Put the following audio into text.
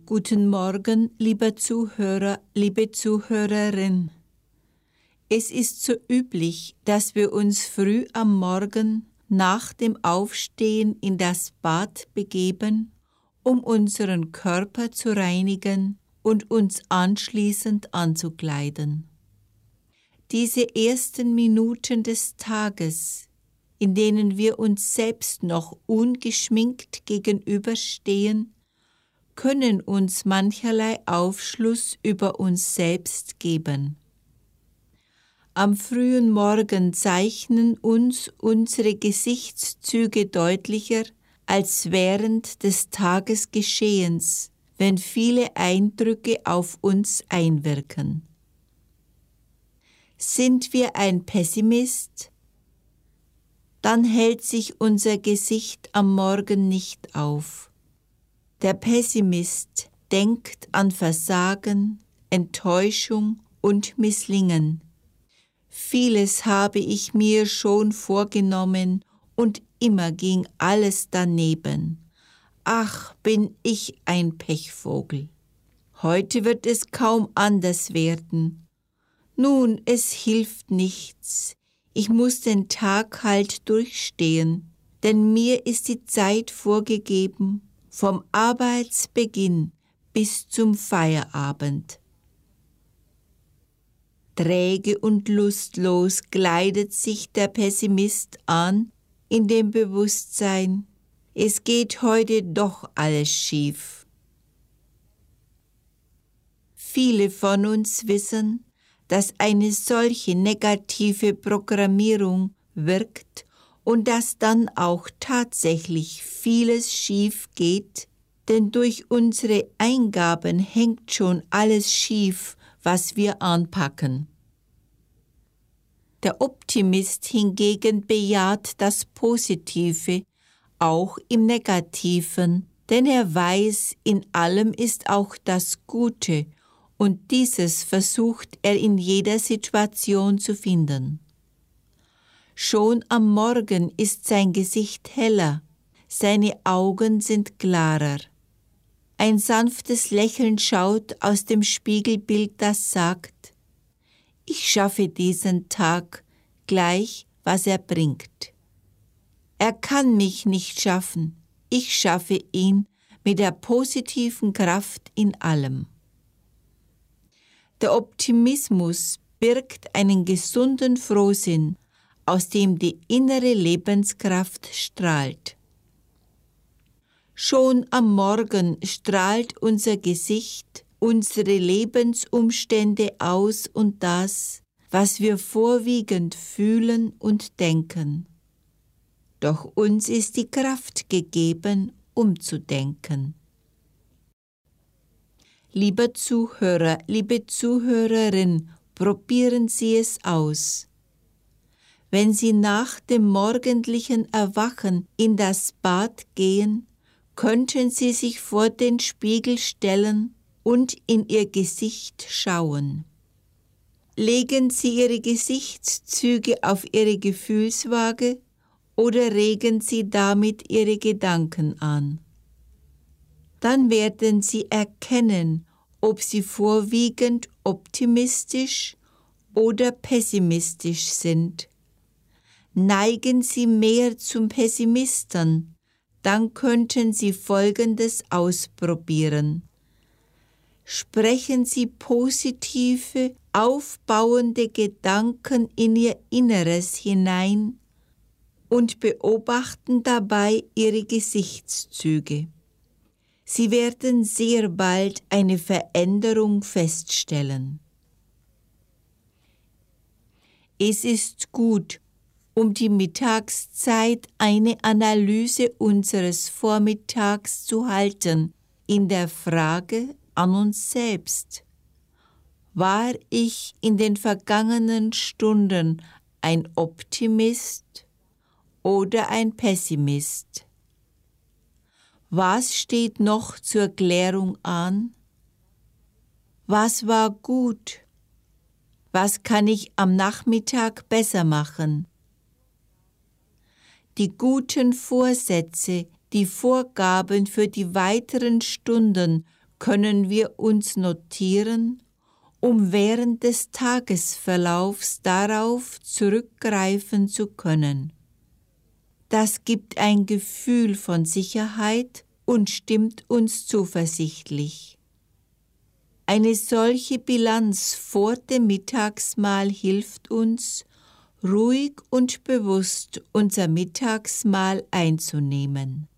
Guten Morgen, lieber Zuhörer, liebe Zuhörerin. Es ist so üblich, dass wir uns früh am Morgen nach dem Aufstehen in das Bad begeben, um unseren Körper zu reinigen und uns anschließend anzukleiden. Diese ersten Minuten des Tages, in denen wir uns selbst noch ungeschminkt gegenüberstehen, können uns mancherlei Aufschluss über uns selbst geben. Am frühen Morgen zeichnen uns unsere Gesichtszüge deutlicher als während des Tagesgeschehens, wenn viele Eindrücke auf uns einwirken. Sind wir ein Pessimist? Dann hält sich unser Gesicht am Morgen nicht auf. Der Pessimist denkt an Versagen, Enttäuschung und Misslingen. Vieles habe ich mir schon vorgenommen und immer ging alles daneben. Ach, bin ich ein Pechvogel. Heute wird es kaum anders werden. Nun, es hilft nichts. Ich muss den Tag halt durchstehen, denn mir ist die Zeit vorgegeben, vom Arbeitsbeginn bis zum Feierabend. Träge und lustlos gleitet sich der Pessimist an in dem Bewusstsein, es geht heute doch alles schief. Viele von uns wissen, dass eine solche negative Programmierung wirkt und dass dann auch tatsächlich vieles schief geht, denn durch unsere Eingaben hängt schon alles schief, was wir anpacken. Der Optimist hingegen bejaht das Positive, auch im Negativen, denn er weiß, in allem ist auch das Gute, und dieses versucht er in jeder Situation zu finden. Schon am Morgen ist sein Gesicht heller, seine Augen sind klarer. Ein sanftes Lächeln schaut aus dem Spiegelbild, das sagt, ich schaffe diesen Tag, gleich was er bringt. Er kann mich nicht schaffen, ich schaffe ihn mit der positiven Kraft in allem. Der Optimismus birgt einen gesunden Frohsinn, aus dem die innere Lebenskraft strahlt. Schon am Morgen strahlt unser Gesicht unsere Lebensumstände aus und das, was wir vorwiegend fühlen und denken. Doch uns ist die Kraft gegeben, umzudenken. Lieber Zuhörer, liebe Zuhörerin, probieren Sie es aus. Wenn Sie nach dem morgendlichen Erwachen in das Bad gehen, könnten Sie sich vor den Spiegel stellen und in Ihr Gesicht schauen. Legen Sie Ihre Gesichtszüge auf Ihre Gefühlswaage oder regen Sie damit Ihre Gedanken an. Dann werden Sie erkennen, ob Sie vorwiegend optimistisch oder pessimistisch sind. Neigen Sie mehr zum Pessimisten, dann könnten Sie Folgendes ausprobieren. Sprechen Sie positive, aufbauende Gedanken in Ihr Inneres hinein und beobachten dabei Ihre Gesichtszüge. Sie werden sehr bald eine Veränderung feststellen. Es ist gut, um die Mittagszeit eine Analyse unseres Vormittags zu halten, in der Frage an uns selbst. War ich in den vergangenen Stunden ein Optimist oder ein Pessimist? Was steht noch zur Klärung an? Was war gut? Was kann ich am Nachmittag besser machen? Die guten Vorsätze, die Vorgaben für die weiteren Stunden können wir uns notieren, um während des Tagesverlaufs darauf zurückgreifen zu können. Das gibt ein Gefühl von Sicherheit und stimmt uns zuversichtlich. Eine solche Bilanz vor dem Mittagsmahl hilft uns, ruhig und bewusst unser Mittagsmahl einzunehmen.